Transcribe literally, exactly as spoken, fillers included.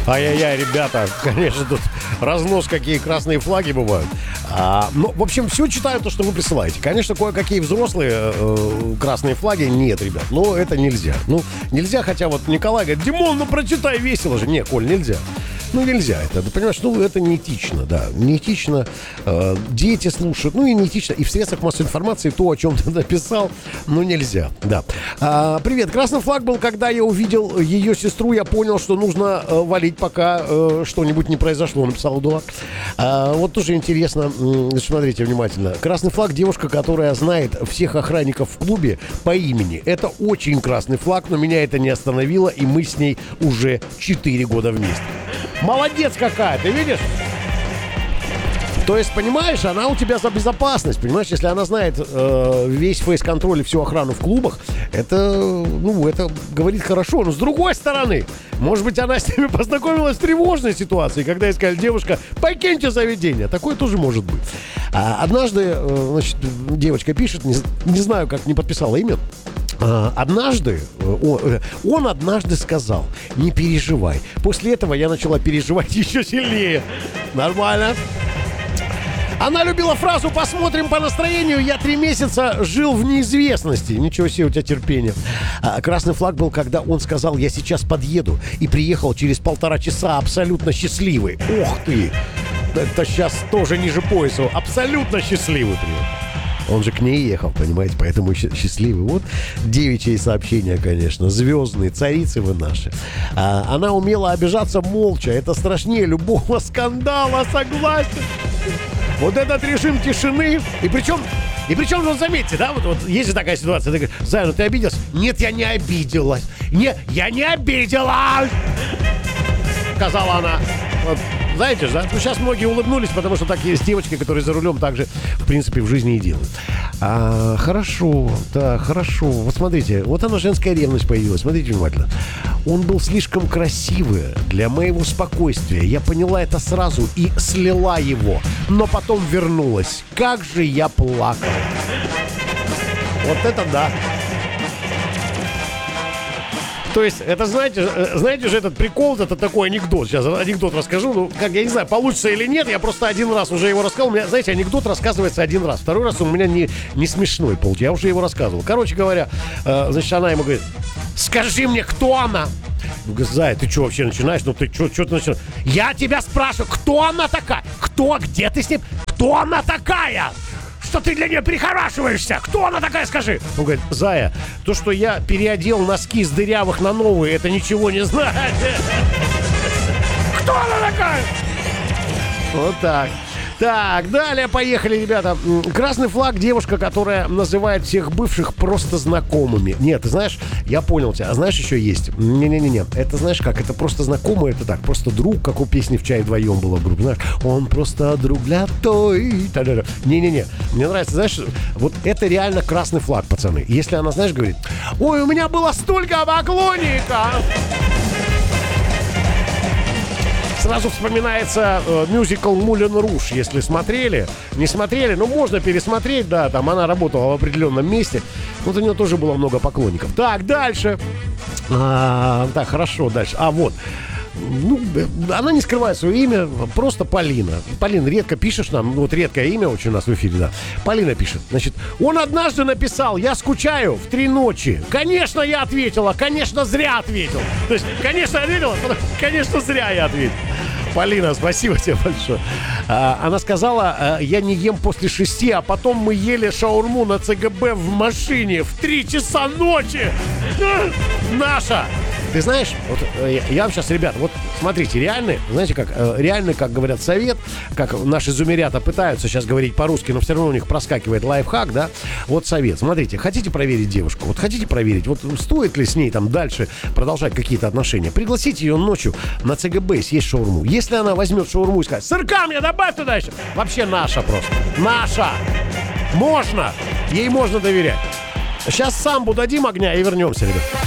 Ай-яй-яй, ребята, конечно, тут разнос, какие красные флаги бывают. А, ну, в общем, все читаю то, что вы присылаете. Конечно, кое-какие взрослые э, красные флаги нет, ребят. Но это нельзя. Ну, нельзя, хотя вот Николай говорит: Димон, ну прочитай, весело же. Не, Коль, нельзя. Ну, нельзя это. Ты понимаешь, ну, это неэтично, да. Неэтично. Э, дети слушают. Ну, и неэтично. И в средствах массовой информации то, о чем ты написал, ну, нельзя, да. А, привет. Красный флаг был, когда я увидел ее сестру, я понял, что нужно э, валить, пока э, что-нибудь не произошло, написал Дулак. А, вот тоже интересно. Смотрите внимательно. Красный флаг — девушка, которая знает всех охранников в клубе по имени. Это очень красный флаг, но меня это не остановило, и мы с ней уже четыре года вместе. Молодец какая, ты видишь? То есть, понимаешь, она у тебя за безопасность. Понимаешь, если она знает э, весь фейс-контроль и всю охрану в клубах, это, ну, это говорит хорошо. Но с другой стороны, может быть, она с ними познакомилась в тревожной ситуации, когда ей сказали: девушка, покиньте заведение. Такое тоже может быть. А однажды, э, значит, девочка пишет, не, не знаю, как не подписала имя. Однажды, он, он однажды сказал: не переживай. После этого я начала переживать еще сильнее. Нормально. Она любила фразу «посмотрим по настроению». Я три месяца жил в неизвестности. Ничего себе у тебя терпение. Красный флаг был, когда он сказал: я сейчас подъеду. И приехал через полтора часа абсолютно счастливый. Ох ты! Это сейчас тоже ниже пояса. Абсолютно счастливый приехал. Он же к ней ехал, понимаете, поэтому счастливый. Вот девичьи сообщения, конечно, звездные, царицы вы наши. А, она умела обижаться молча. Это страшнее любого скандала, согласен. Вот этот режим тишины. И причем, и причем, ну, заметьте, да, вот, вот есть же такая ситуация. Ты говоришь: Зая, ну ты обиделась? Нет, я не обиделась. Не, я не обиделась, сказала она. Вот. Знаете же, да? Ну, сейчас многие улыбнулись, потому что так есть девочки, которые за рулем так же, в принципе, в жизни и делают. А, хорошо, да, хорошо. Вот смотрите, вот она, женская ревность появилась. Смотрите внимательно. Он был слишком красивый для моего спокойствия. Я поняла это сразу и слила его. Но потом вернулась. Как же я плакал. Вот это да. То есть, это, знаете, знаете же, этот прикол, это такой анекдот. Сейчас анекдот расскажу. Ну, как, я не знаю, получится или нет. Я просто один раз уже его рассказал. У меня, знаете, анекдот рассказывается один раз. Второй раз у меня не, не смешной получился. Я уже его рассказывал. Короче говоря, э, значит, она ему говорит: скажи мне, кто она? Говорит: Зая, ты что вообще начинаешь? Ну, ты что ты начинаешь? Я тебя спрашиваю, кто она такая? Кто? Где ты с ним? Кто она такая? Что ты для нее прихорашиваешься? Кто она такая, скажи? Он говорит: Зая, то, что я переодел носки с дырявых на новые, это ничего не значит. Кто она такая? Вот так. Так, далее поехали, ребята. Красный флаг — девушка, которая называет всех бывших просто знакомыми. Нет, ты знаешь, я понял тебя. А знаешь, еще есть? Не-не-не-не. Это знаешь как? Это просто знакомый, это так, просто друг, как у песни «В чай вдвоем» было в группе. Знаешь, он просто друг для той. Не-не-не. Мне нравится, знаешь, вот это реально красный флаг, пацаны. Если она, знаешь, говорит: ой, у меня было столько поклонников. Сразу вспоминается э, мюзикл «Мулен Руж». Если смотрели, не смотрели, ну, можно пересмотреть, да, там она работала в определенном месте. Вот у нее тоже было много поклонников. Так, дальше. А, так, хорошо, дальше. А, вот. Ну, она не скрывает свое имя, просто Полина. Полина, редко пишешь нам, вот редкое имя очень у нас в эфире, да. Полина пишет, значит: он однажды написал: я скучаю в три ночи. Конечно, я ответила, конечно, зря ответил. То есть, конечно, ответила, конечно, зря я ответил. Полина, спасибо тебе большое. А, она сказала: я не ем после шести, а потом мы ели шаурму на ЦГБ в машине в три часа ночи. Наша. Ты знаешь, вот я вам сейчас, ребят, вот смотрите, реальный, знаете как, реальный, как говорят, совет, как наши зумерята пытаются сейчас говорить по-русски, но все равно у них проскакивает лайфхак, да, вот совет. Смотрите, хотите проверить девушку, вот хотите проверить, вот стоит ли с ней там дальше продолжать какие-то отношения, пригласите ее ночью на ЦГБ съесть шаурму. Если она возьмет шаурму и скажет: сырка мне добавь туда еще, вообще наша просто, наша, можно, ей можно доверять. Сейчас самбу дадим огня и вернемся, ребят.